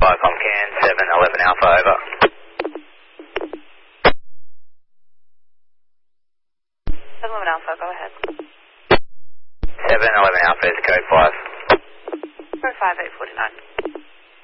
Comcan, 711 Alpha, over. 711 Alpha, go ahead. 711 Alpha is code 5. Code 5849.